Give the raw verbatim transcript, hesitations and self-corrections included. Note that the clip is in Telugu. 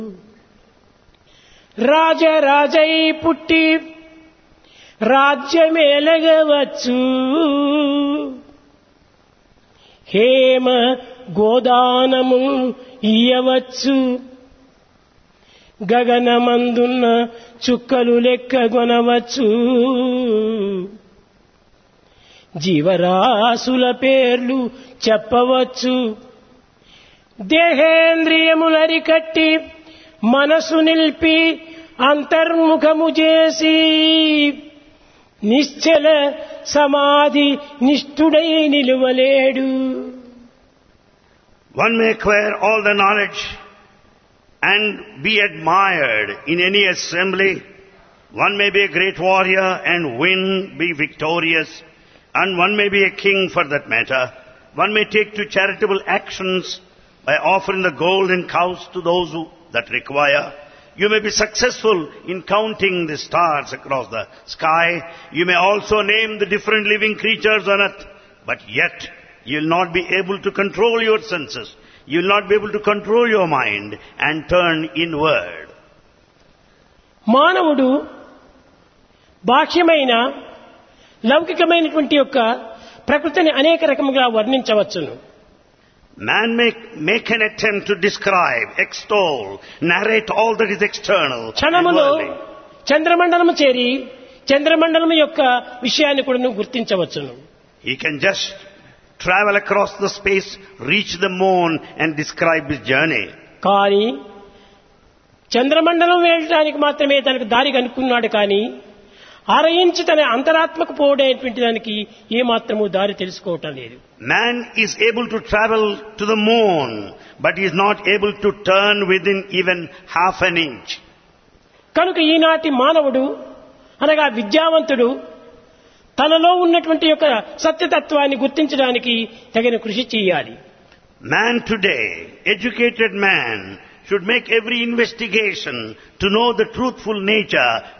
రాజరాజై పుట్టి రాజ్యమేలగవచ్చు, హేమ గోదానము ఇయ్యవచ్చు, గగనమందున్న చుక్కలు లెక్కగొనవచ్చు, జీవరాశుల పేర్లు చెప్పవచ్చు, దేహేంద్రియములరికట్టి మనసు నిల్పి అంతర్ముఖము చేసి నిశ్చల సమాధి నిష్ఠుడై నిలువలేడు. One may acquire all the knowledge and be admired in any assembly. One may be a great warrior and win, be victorious. And one may be a king for that matter. One may take to charitable actions by offering the gold and cows to those who that require. You may be successful in counting the stars across the sky. You may also name the different living creatures on earth. But yet, you will not be able to control your senses. You will not be able to control your mind and turn inward. మానవుడు బాహ్యమైన లౌకికమైనటువంటి యొక్క ప్రకృతిని అనేక రకముగా వర్ణించవచ్చును. Man may make an attempt to describe, extol, narrate all that is external. క్షణములో చంద్రమండలము చేరి చంద్రమండలము యొక్క విషయాన్ని కూడా గుర్తించవచ్చును. He can just travel across the space, reach the moon and describe his journey. కానీ చంద్రమండలం వెళ్ళడానికి మాత్రమే తనకు దారి కనుక్కున్నాడు, కానీ ఆరయించి తన అంతరాత్మకు పోవడేటువంటి దానికి ఏమాత్రము దారి తెలుసుకోవటం లేదు. Man is able to travel to the moon, but he is not able to turn within even half an inch. కనుక ఈనాటి మానవుడు అనగా విద్యావంతుడు తనలో ఉన్నటువంటి యొక్క సత్యతత్వాన్ని గుర్తించడానికి తగిన కృషి చేయాలి. Man today, educated man, should make every investigation to know the truthful nature